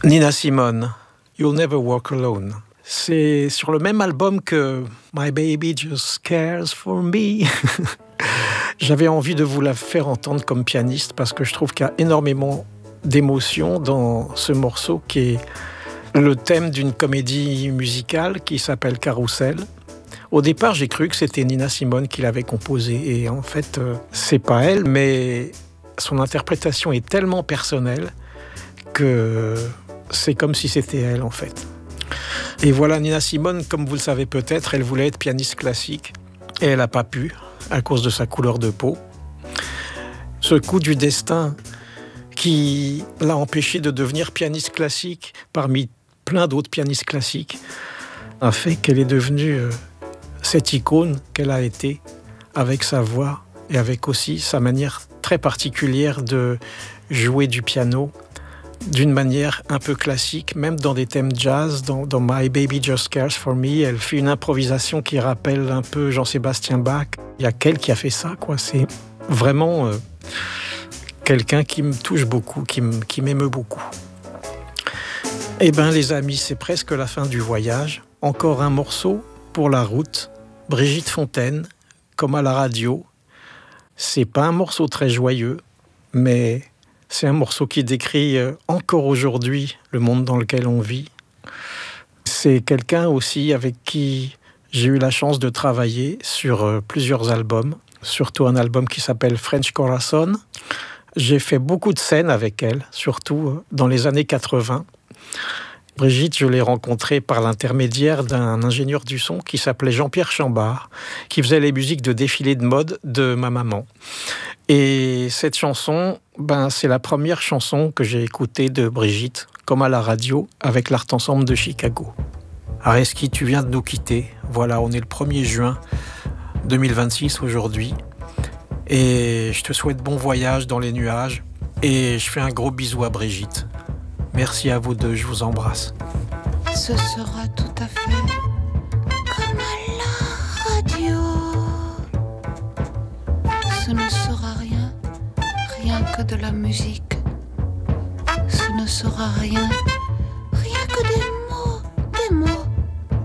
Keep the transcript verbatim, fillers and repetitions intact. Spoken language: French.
Nina Simone, You'll Never Walk Alone. C'est sur le même album que My Baby Just Cares for Me. J'avais envie de vous la faire entendre comme pianiste parce que je trouve qu'il y a énormément d'émotions dans ce morceau qui est le thème d'une comédie musicale qui s'appelle Carousel. Au départ, j'ai cru que c'était Nina Simone qui l'avait composé et en fait, euh, c'est pas elle, mais son interprétation est tellement personnelle que c'est comme si c'était elle en fait. Et voilà, Nina Simone, comme vous le savez peut-être, elle voulait être pianiste classique et elle n'a pas pu à cause de sa couleur de peau. Ce coup du destin qui l'a empêchée de devenir pianiste classique parmi plein d'autres pianistes classiques a fait qu'elle est devenue euh, cette icône qu'elle a été avec sa voix et avec aussi sa manière très particulière de jouer du piano d'une manière un peu classique, même dans des thèmes jazz. Dans, dans My Baby Just Cares for Me, elle fait une improvisation qui rappelle un peu Jean-Sébastien Bach. Il y a qu'elle qui a fait ça, quoi. C'est vraiment euh, quelqu'un qui me touche beaucoup, qui, m- qui m'émeut beaucoup. Eh bien, les amis, c'est presque la fin du voyage. Encore un morceau pour la route. Brigitte Fontaine, comme à la radio. C'est pas un morceau très joyeux, mais c'est un morceau qui décrit encore aujourd'hui le monde dans lequel on vit. C'est quelqu'un aussi avec qui j'ai eu la chance de travailler sur plusieurs albums, surtout un album qui s'appelle French Corazon. J'ai fait beaucoup de scènes avec elle, surtout dans les années quatre-vingts. Brigitte, je l'ai rencontrée par l'intermédiaire d'un ingénieur du son qui s'appelait Jean-Pierre Chambard, qui faisait les musiques de défilés de mode de ma maman. Et cette chanson, ben, c'est la première chanson que j'ai écoutée de Brigitte, comme à la radio, avec l'Art Ensemble de Chicago. Areski, tu viens de nous quitter. Voilà, on est le premier juin deux mille vingt-six aujourd'hui. Et je te souhaite bon voyage dans les nuages. Et je fais un gros bisou à Brigitte. Merci à vous deux, je vous embrasse. Ce sera tout à fait comme à la radio. Ce ne sera rien, rien que de la musique. Ce ne sera rien